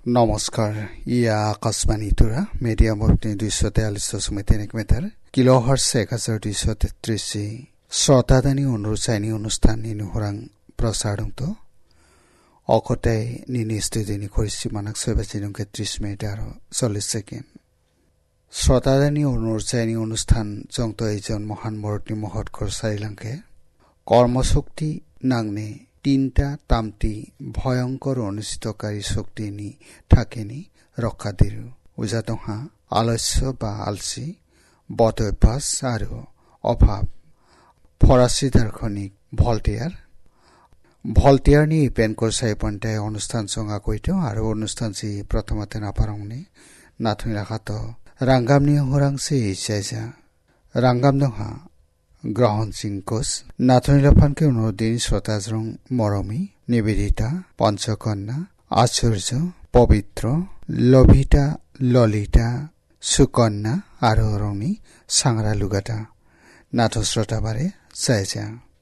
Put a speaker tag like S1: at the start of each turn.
S1: নমস্কাৰ ইয়া আকাশবাণী তুৰা medium of 243 metre কিলোহাৰ্টজ 1233 শ্রোতাদানী অনুরোচাইনি অনুষ্ঠান নিনুহরাং প্রসারংতো অকটাই নিনি স্টুডিওনি খরিসি মানাক 30 মিনিট আর 40 সেকেন্ড শ্রোতাদানী অনুরোচাইনি অনুষ্ঠান জংতো এইজন মহান মরতনি মহৎকর সাইলাংকে কর্মশক্তি নাংনে তিনটা তামটি ভয়ঙ্কর অনিষ্টকারী শক্তিনি থাকেনি রক্ষা দিরু উজাতহা আলস্য বা আলসি বদ অভ্যাস আর অভাব ফরাসি দার্শনিক ভল্টিয়ারনি পেনকর সাইপন্টায় অনুষ্ঠান সঙ্গা কইতো আর অনুষ্ঠান সি প্রথমতে নাপারংনি নাথুই রাখাত রাঙ্গামনি হরাংসি ইসাইজা রাঙ্গাম দহা গ্রহণ সিংকোস নাথনিলাফানকে অনুদিন শ্রোতাজরং মরমি নিবেদিতা পঞ্চকন্যা আশ্চর্য পবিত্র লভিতা ললিতা সুকন্যা আর রংনি সাংরা লুগাটা নাথ শ্রোতা বারে চাইজা